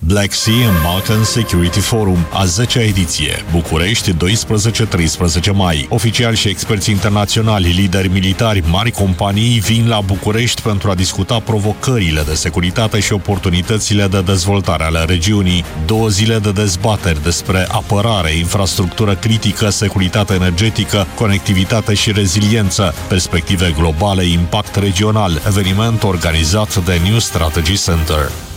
Black Sea and Balkan Security Forum, a 10-a ediție, București, 12-13 mai. Oficiali și experți internaționali, lideri militari, mari companii vin la București pentru a discuta provocările de securitate și oportunitățile de dezvoltare ale regiunii. 2 zile de dezbateri despre apărare, infrastructură critică, securitate energetică, conectivitate și reziliență, perspective globale, impact regional, eveniment organizat de New Strategy Center.